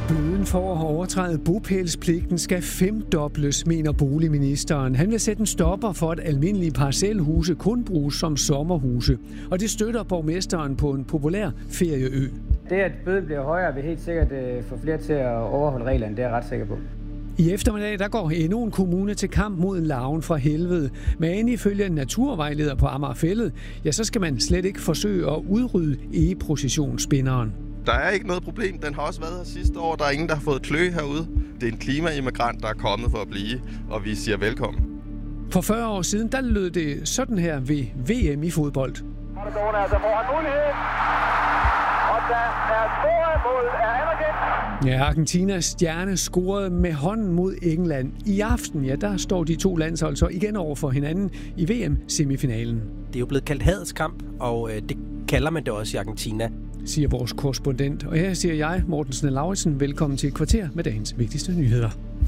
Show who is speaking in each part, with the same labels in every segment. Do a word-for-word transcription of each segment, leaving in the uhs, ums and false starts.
Speaker 1: Bøden for at overtræde bopælspligten skal femdobles, mener boligministeren. Han vil sætte en stopper for, at almindelige parcelhuse kun bruges som sommerhuse. Og det støtter borgmesteren på en populær ferieø.
Speaker 2: Det, at bøden bliver højere, vil helt sikkert få flere til at overholde reglerne. Det er jeg ret sikker på.
Speaker 1: I eftermiddag der går endnu en kommune til kamp mod en larven fra helvede. Men ifølge en naturvejleder på Amagerfælled, ja, så skal man slet ikke forsøge at udrydde egeprocessionsspinderen.
Speaker 3: Der er ikke noget problem. Den har også været her sidste år. Der er ingen, der har fået klø herude. Det er en klimaimmigrant, der er kommet for at blive, og vi siger velkommen.
Speaker 1: For fyrre år siden, der lød det sådan her ved V M i fodbold.
Speaker 4: Og der går altså foran muligheden. Og der er store mål er anerkendt.
Speaker 1: Ja, Argentinas stjerne scorede med hånden mod England. I aften, ja, der står de to landshold så igen over for hinanden i V M-semifinalen.
Speaker 5: Det er jo blevet kaldt hadeskamp, og øh, det kalder man det også i Argentina,
Speaker 1: siger vores korrespondent. Og her siger jeg, Morten Snell-Lauritsen, velkommen til et kvarter med dagens vigtigste nyheder.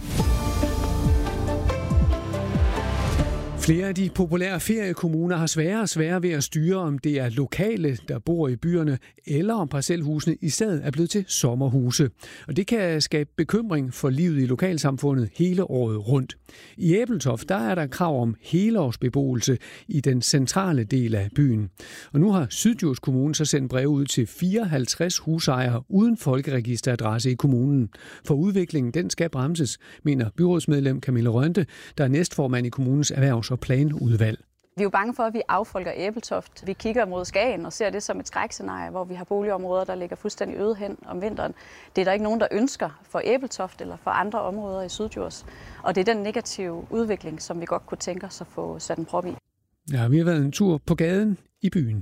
Speaker 1: Flere af de populære feriekommuner har sværere og sværere ved at styre, om det er lokale, der bor i byerne, eller om parcelhusene i stedet er blevet til sommerhuse. Og det kan skabe bekymring for livet i lokalsamfundet hele året rundt. I Ebeltoft, der er der krav om helårsbeboelse i den centrale del af byen. Og nu har Syddjurs Kommune så sendt brev ud til fireoghalvtreds husejere uden folkeregisteradresse i kommunen. For udviklingen, den skal bremses, mener byrådsmedlem Camilla Rønte, der er næstformand i kommunens erhvervs- og planudvalg.
Speaker 6: Vi er jo bange for, at vi affolker Ebeltoft. Vi kigger mod Skagen og ser det som et skrækscenarie, hvor vi har boligområder, der ligger fuldstændig øde hen om vinteren. Det er der ikke nogen, der ønsker for Ebeltoft eller for andre områder i Syddjurs. Og det er den negative udvikling, som vi godt kunne tænke os at få sat en prop i.
Speaker 1: Ja, vi har været en tur på gaden i byen.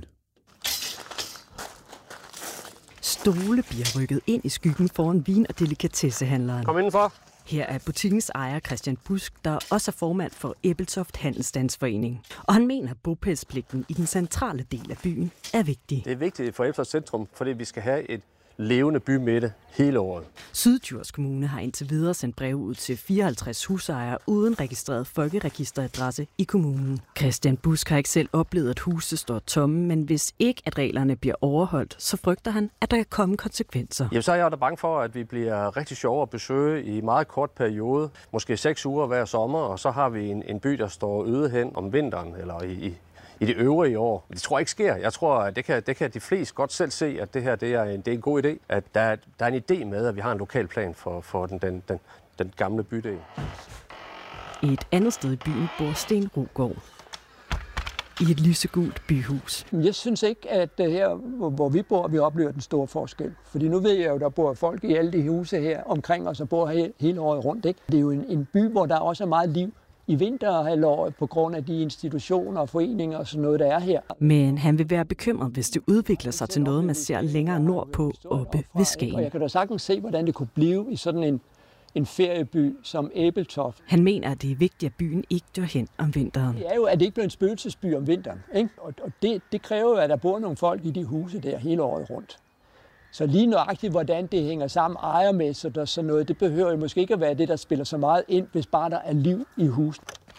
Speaker 7: Stole bliver rykket ind i skyggen foran vin- og delikatessehandleren.
Speaker 8: Kom indenfor.
Speaker 7: Her er butikkens ejer Christian Busk, der også er formand for Ebeltoft Handelsstandsforening. Og han mener, at bopælspligten i den centrale del af byen er vigtig.
Speaker 8: Det er vigtigt for Ebeltoft Centrum, fordi vi skal have et levende bymidte hele året.
Speaker 7: Syddjurs Kommune har indtil videre sendt brev ud til fireoghalvtreds husejere uden registreret folkeregisteradresse i kommunen. Christian Busk har ikke selv oplevet, at huse står tomme, men hvis ikke at reglerne bliver overholdt, så frygter han, at der kan komme konsekvenser.
Speaker 8: Jamen, så er jeg da bange for, at vi bliver rigtig sjove at besøge i meget kort periode, måske seks uger hver sommer, og så har vi en, en by, der står øde hen om vinteren eller i, i i det øvrige år. Det tror jeg ikke sker. Jeg tror, at det kan, det kan de fleste godt selv se, at det her det er, en, det er en god idé. At der, der er en idé med, at vi har en lokal plan for, for den, den, den, den gamle bydel.
Speaker 7: Et andet sted i byen bor Sten Rugård. I et lysegult byhus.
Speaker 9: Jeg synes ikke, at her, hvor vi bor, vi oplever den store forskel. Fordi nu ved jeg jo, der bor folk i alle de huse her omkring os og bor her hele året rundt. Ikke? Det er jo en, en by, hvor der også er meget liv i vinterhalvåret på grund af de institutioner og foreninger og sådan noget, der er her.
Speaker 7: Men han vil være bekymret, hvis det udvikler sig til noget, man ser længere nordpå, oppe ved Skagen.
Speaker 9: Og jeg kan da sagtens se, hvordan det kunne blive i sådan en, en ferieby som Ebeltoft.
Speaker 7: Han mener, at det er vigtigt, at byen ikke dør hen om vinteren.
Speaker 9: Det er jo, at det ikke bliver en spøgelsesby om vinteren. Ikke? Og, og det, det kræver jo, at der bor nogle folk i de huse der hele året rundt. Så lige nøjagtigt, hvordan det hænger sammen ejermæssigt og sådan noget, det behøver jo måske ikke at være det, der spiller så meget ind, hvis bare der er liv i huset.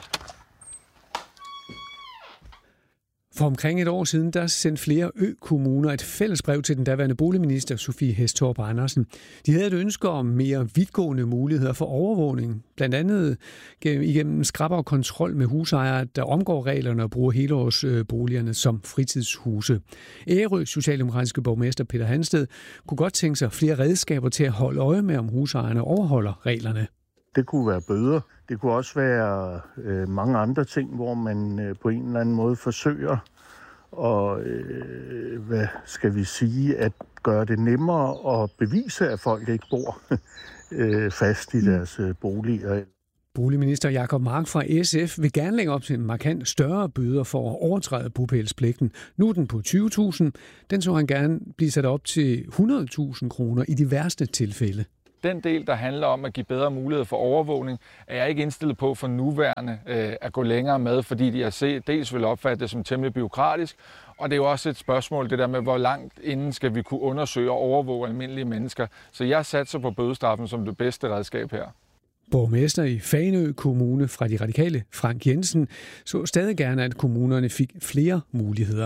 Speaker 1: For omkring et år siden, der sendte flere ø-kommuner et fælles brev til den daværende boligminister, Sophie Hæstorp Andersen. De havde et ønske om mere vidtgående muligheder for overvågning, blandt andet igennem skrappere kontrol med husejere, der omgår reglerne og bruger helårsboligerne som fritidshuse. Ærø socialdemokratiske borgmester Peter Hansted kunne godt tænke sig flere redskaber til at holde øje med, om husejerne overholder reglerne.
Speaker 10: Det kunne være bøder. Det kunne også være øh, mange andre ting, hvor man øh, på en eller anden måde forsøger at, øh, hvad skal vi sige, at gøre det nemmere at bevise, at folk ikke bor øh, fast i deres øh, boliger.
Speaker 1: Boligminister Jacob Mark fra S F vil gerne lægge op til en markant større bøder for at overtræde bopælspligten. Nu er den på tyve tusind. Den så han gerne blive sat op til hundrede tusind kroner i de værste tilfælde.
Speaker 11: Den del, der handler om at give bedre mulighed for overvågning, er jeg ikke indstillet på for nuværende øh, at gå længere med, fordi de har set, dels vil opfatte det som temmelig bureaukratisk, og det er jo også et spørgsmål, det der med, hvor langt inden skal vi kunne undersøge og overvåge almindelige mennesker. Så jeg satser på bødestraffen som det bedste redskab her.
Speaker 1: Borgmester i Fanø Kommune fra De Radikale, Frank Jensen, så stadig gerne, at kommunerne fik flere muligheder.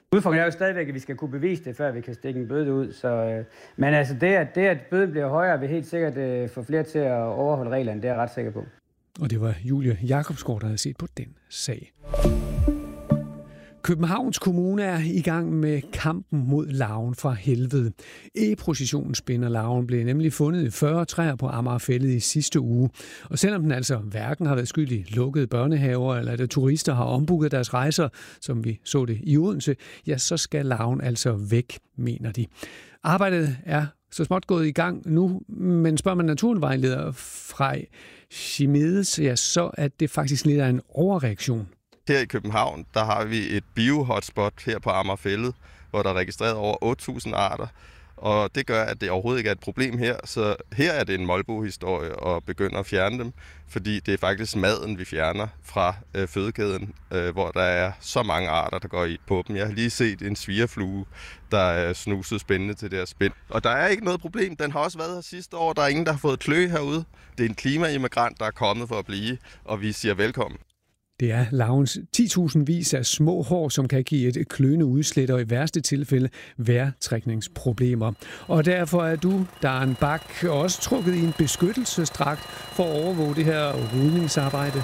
Speaker 2: Udfordringen er jo stadigvæk, at vi skal kunne bevise det, før vi kan stikke en bøde ud. Så, øh, men altså det, at, det, at bøden bliver højere, vil helt sikkert øh, få flere til at overholde reglerne. Det er jeg ret sikker på.
Speaker 1: Og det var Julie Jacobsgaard, der havde set på den sag. Københavns Kommune er i gang med kampen mod larven fra helvede. E-processionsspinner larven blev nemlig fundet i fyrre træer på Amagerfælled i sidste uge. Og selvom den altså hverken har været skyld i lukkede børnehaver, eller at turister har ombooket deres rejser, som vi så det i Odense, ja, så skal larven altså væk, mener de. Arbejdet er så småt gået i gang nu, men spørger man naturvejleder Frej Chimedes, ja, så er det faktisk lidt af en overreaktion.
Speaker 3: Her i København, der har vi et bio-hotspot her på Amagerfælled, hvor der er registreret over otte tusind arter. Og det gør, at det overhovedet ikke er et problem her. Så her er det en molbohistorie at begynde at fjerne dem, fordi det er faktisk maden, vi fjerner fra øh, fødekæden, øh, hvor der er så mange arter, der går i på dem. Jeg har lige set en svigerflue, der er snuset spændende til det her spind. Og der er ikke noget problem. Den har også været her sidste år. Der er ingen, der har fået klø herude. Det er en klimaimmigrant, der er kommet for at blive, og vi siger velkommen.
Speaker 1: Det er larvens ti tusind vis af små hår, som kan give et kløende udslæt og i værste tilfælde vejrtrækningsproblemer. Og derfor er du, Dan Bak, også trukket i en beskyttelsesdragt for at overvåge det her rydningsarbejde.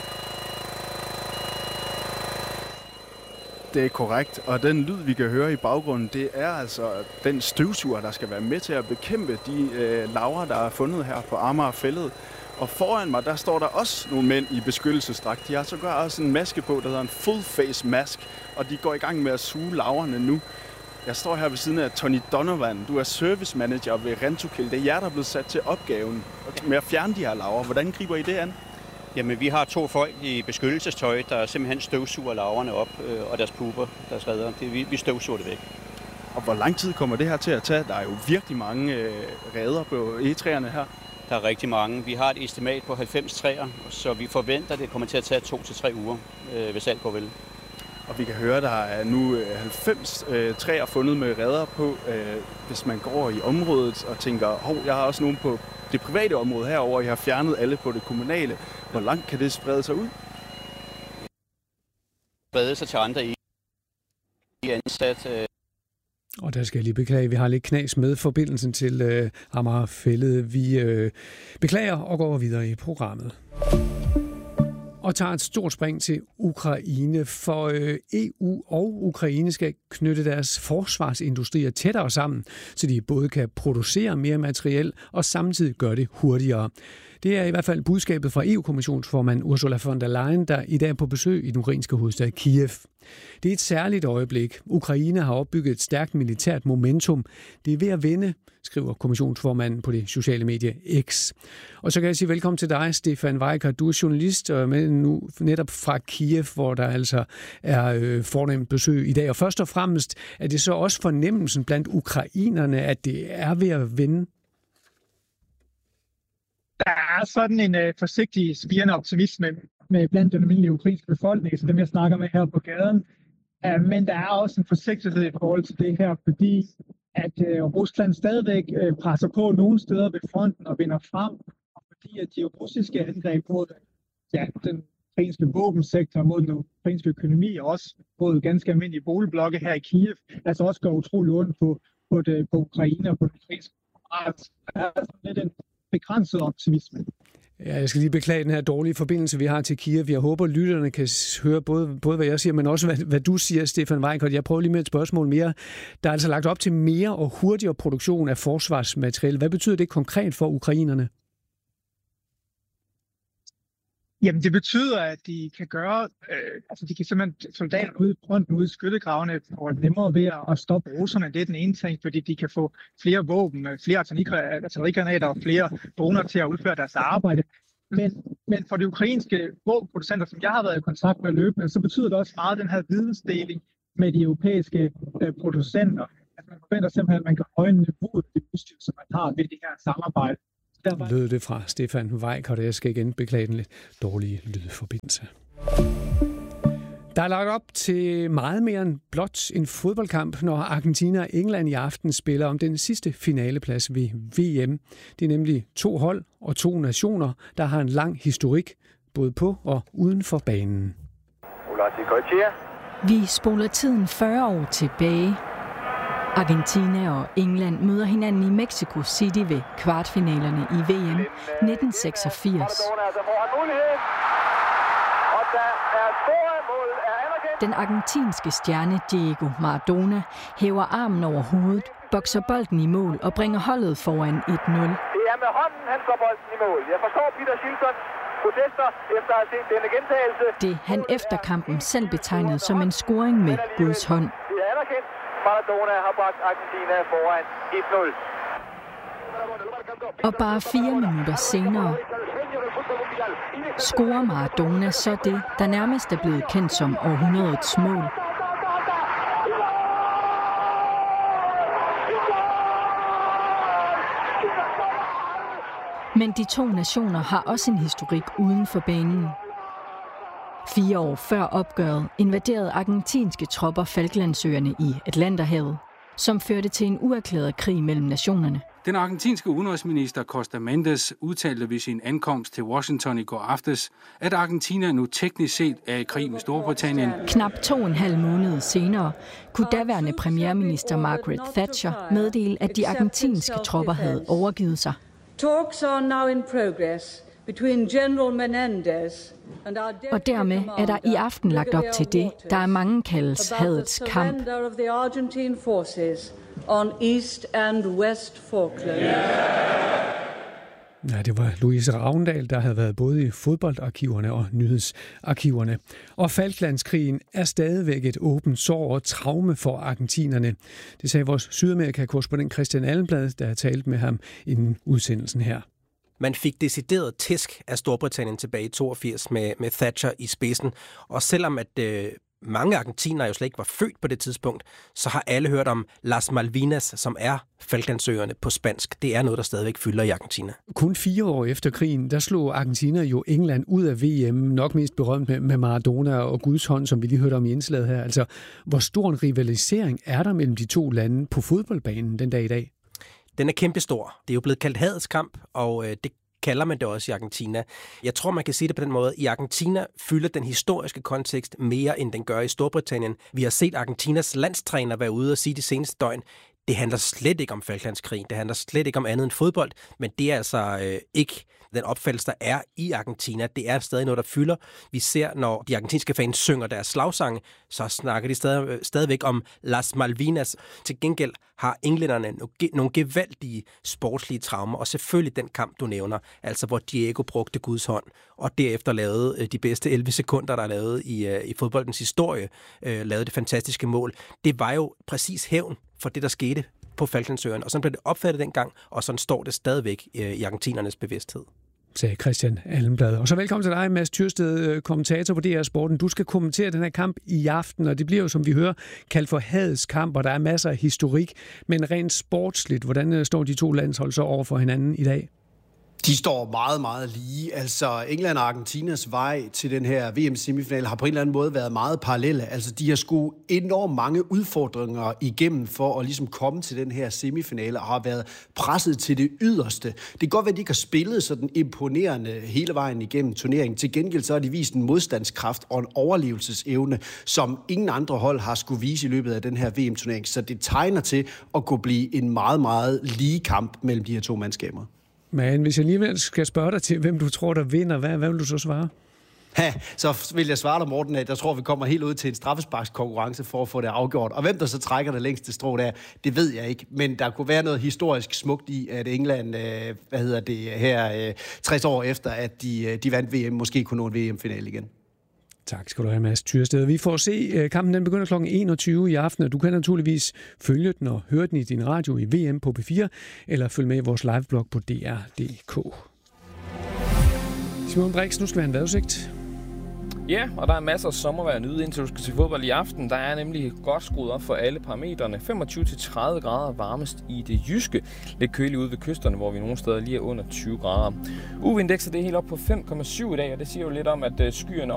Speaker 12: Det er korrekt, og den lyd, vi kan høre i baggrunden, det er altså den støvsuger, der skal være med til at bekæmpe de øh, larver, der er fundet her på Amagerfælled. Og foran mig, der står der også nogle mænd i beskyttelsesdragt. De har så gør også en maske på, der hedder en full face mask, og de går i gang med at suge larverne nu. Jeg står her ved siden af Tony Donovan. Du er service manager ved Rentokil. Det er jer, der er blevet sat til opgaven med at fjerne de her larver. Hvordan griber I det an?
Speaker 13: Jamen, vi har to folk i beskyttelsestøj, der simpelthen støvsuger larverne op, øh, og deres puber, deres redder. Det, vi, vi støvsuger det væk.
Speaker 12: Og hvor lang tid kommer det her til at tage? Der er jo virkelig mange øh, redder på egetræerne her.
Speaker 13: Der er rigtig mange. Vi har et estimat på halvfems træer, så vi forventer, at det kommer til at tage to til tre uger, øh, hvis alt går vel.
Speaker 12: Og vi kan høre, at der er nu halvfems øh, træer fundet med redder på. Øh, hvis man går i området og tænker, hov, jeg har også nogen på det private område herover, jeg har fjernet alle på det kommunale. Hvor langt kan det sprede sig ud?
Speaker 13: Sprede sig til andre i ansat. Øh
Speaker 1: Og der skal jeg lige beklage, vi har lidt knas med forbindelsen til øh, Amagerfælled. Vi øh, beklager og går videre i programmet. Og tager et stort spring til Ukraine, for øh, E U og Ukraine skal knytte deres forsvarsindustrier tættere sammen, så de både kan producere mere materiel og samtidig gøre det hurtigere. Det er i hvert fald budskabet fra E U-kommissionsformand Ursula von der Leyen, der i dag er på besøg i den ukrainske hovedstad Kiev. Det er et særligt øjeblik. Ukraine har opbygget et stærkt militært momentum. Det er ved at vende, skriver kommissionsformanden på det sociale medie X. Og så kan jeg sige velkommen til dig, Stefan Weikart. Du er journalist og med nu netop fra Kiev, hvor der altså er øh, fornemt besøg i dag. Og først og fremmest er det så også fornemmelsen blandt ukrainerne, at det er ved at vende?
Speaker 14: Der er sådan en øh, forsigtig spirende optimisme med blandt den almindelige ukrainske befolkning, så dem jeg snakker med her på gaden. Uh, men der er også en forsigtighed i forhold til det her, fordi at øh, Rusland stadigvæk øh, presser på nogle steder ved fronten og vinder frem, og fordi at de russiske angreb mod ja, den ukrainske våbensektor, mod den ukrainske økonomi og også mod ganske almindelige boligblokke her i Kiev, altså også går utrolig ondt på, på, det, på Ukraine og på den ukrainske ret. Der er altså lidt en begrænset optimisme.
Speaker 1: Ja, jeg skal lige beklage den her dårlige forbindelse, vi har til Kiev. Jeg håber, lytterne kan høre både, både hvad jeg siger, men også hvad, hvad du siger, Stefan Weikart. Jeg prøver lige med et spørgsmål mere. Der er altså lagt op til mere og hurtigere produktion af forsvarsmateriel. Hvad betyder det konkret for ukrainerne?
Speaker 14: Jamen, det betyder, at de kan gøre, øh, altså de kan simpelthen soldaterne ude i fronten, ude i skyttegravene, og nemmere ved at stoppe russerne. Det er den ene ting, fordi de kan få flere våben, flere artillerigranater og flere droner til at udføre deres arbejde. Men, men for de ukrainske våbenproducenter, som jeg har været i kontakt med løbende, så betyder det også meget den her vidensdeling med de europæiske øh, producenter. At man forventer simpelthen, at man kan højne niveauet af det udstyr, som man har ved det her samarbejde.
Speaker 1: Lød det fra Stefan Weikart, og jeg skal igen beklage den lidt dårlige lydforbindelse. Der er lagt op til meget mere end blot en fodboldkamp, når Argentina og England i aften spiller om den sidste finaleplads ved V M. Det er nemlig to hold og to nationer, der har en lang historik, både på og uden for banen.
Speaker 15: Vi spoler tiden fyrre år tilbage. Argentina og England møder hinanden i Mexico City ved kvartfinalerne i V M nitten seksogfirs. Den argentinske stjerne Diego Maradona hæver armen over hovedet, bokser bolden i mål og bringer holdet foran et nul.
Speaker 4: Det er med hånden, han får bolden i mål. Jeg forstår Peter Shiltons protester efter at have set denne gentagelse.
Speaker 15: Det han efter kampen selv betegnede som en scoring med Guds hånd.
Speaker 4: Det er anerkendt. Maradona har bragt Argentina foran et nul.
Speaker 15: Og bare fire minutter senere scorer Maradona så det, der nærmest er blevet kendt som århundredets mål. Men de to nationer har også en historik uden for banen. Fire år før opgøret invaderede argentinske tropper Falklandsøerne i Atlanterhavet, som førte til en uerklæret krig mellem nationerne.
Speaker 16: Den argentinske udenrigsminister Costa Mendes udtalte ved sin ankomst til Washington i går aftes, at Argentina nu teknisk set er i krig med Storbritannien.
Speaker 15: Knap to og en halv måned senere kunne daværende premierminister Margaret Thatcher meddele, at de argentinske tropper havde overgivet sig.
Speaker 17: Talks are now in progress between General Menendez and our
Speaker 15: Og dermed er der i aften lagt op til det, der er mange kaldes hadets kamp.
Speaker 17: of the Argentine forces on East and West Falkland.
Speaker 1: Ja, det var Louise Ravndal, der havde været både i fodboldarkiverne og nyhedsarkiverne. Og Falklandskrigen er stadigvæk et åbent sår og traume for argentinerne. Det sagde vores Sydamerika-korrespondent Christian Allenblad, der har talt med ham inden udsendelsen her.
Speaker 5: Man fik decideret tæsk af Storbritannien tilbage i toogfirs med, med Thatcher i spidsen. Og selvom at øh, mange argentinere jo slet ikke var født på det tidspunkt, så har alle hørt om Las Malvinas, som er Falklandsøerne på spansk. Det er noget, der stadigvæk fylder i Argentina.
Speaker 1: Kun fire år efter krigen, der slog Argentina jo England ud af V M, nok mest berømt med, med Maradona og Guds hånd, som vi lige hørte om i indslaget her. Altså, hvor stor en rivalisering er der mellem de to lande på fodboldbanen den dag i dag?
Speaker 5: Den er kæmpestor. Det er jo blevet kaldt hadets kamp, og øh, det kalder man det også i Argentina. Jeg tror, man kan sige det på den måde. I Argentina fylder den historiske kontekst mere, end den gør i Storbritannien. Vi har set Argentinas landstræner være ude og sige de seneste døgn, det handler slet ikke om Falklandskrigen. Det handler slet ikke om andet end fodbold, men det er altså øh, ikke den opfattelse, der er i Argentina. Det er stadig noget, der fylder. Vi ser, når de argentinske fans synger deres slagsange, så snakker de stadig, stadigvæk om Las Malvinas. Til gengæld har englænderne nogle gevaldige sportslige traumer, og selvfølgelig den kamp, du nævner, altså hvor Diego brugte Guds hånd, og derefter lavede de bedste elleve sekunder, der er lavet i, i fodboldens historie, lavede det fantastiske mål. Det var jo præcis hævn for det, der skete på Falklandsøerne, og sådan blev det opfattet dengang, og sådan står det stadigvæk i argentinernes bevidsthed.
Speaker 1: Sagde Christian Allenblad. Og så velkommen til dig, Mads Tyrsted, kommentator på D R Sporten. Du skal kommentere den her kamp i aften, og det bliver jo, som vi hører, kaldt for hadets kamp, og der er masser af historik. Men rent sportsligt, hvordan står de to landshold så over for hinanden i dag?
Speaker 18: De står meget, meget lige. Altså, England og Argentinas vej til den her V M-semifinal har på en eller anden måde været meget parallelle. Altså, de har sgu enormt mange udfordringer igennem for at ligesom komme til den her semifinale og har været presset til det yderste. Det kan godt være, at de ikke har spillet sådan imponerende hele vejen igennem turneringen. Til gengæld så har de vist en modstandskraft og en overlevelsesevne, som ingen andre hold har skulle vise i løbet af den her V M-turnering. Så det tegner til at kunne blive en meget, meget lige kamp mellem de her to mandskaber.
Speaker 1: Men hvis jeg alligevel skal spørge dig til, hvem du tror, der vinder, hvad, hvad vil du så svare?
Speaker 18: Ja, så vil jeg svare dig, Morten, at jeg tror, vi kommer helt ud til en straffesparkskonkurrence for at få det afgjort. Og hvem der så trækker det længste strå der, det ved jeg ikke. Men der kunne være noget historisk smukt i, at England, øh, hvad hedder det her, øh, tres år efter, at de, de vandt V M, måske kunne nå en V M-finale igen.
Speaker 1: Tak skal du have, Mads Tyrsted. Vi får se, kampen den begynder klokken enogtyve i aften, og du kan naturligvis følge den og høre den i din radio i V M på P fire, eller følge med i vores liveblog på D R punktum D K. Simon Brix, nu skal vi have en vejrudsigt.
Speaker 19: Ja, og der er masser af sommervejr at nyde, indtil du skal se fodbold i aften. Der er nemlig godt skruet op for alle parametrene. femogtyve til tredive grader varmest i det jyske. Lidt køligt ude ved kysterne, hvor vi nogle steder lige er under tyve grader. U V-indekset det er helt op på fem komma syv i dag, og det siger jo lidt om, at skyerne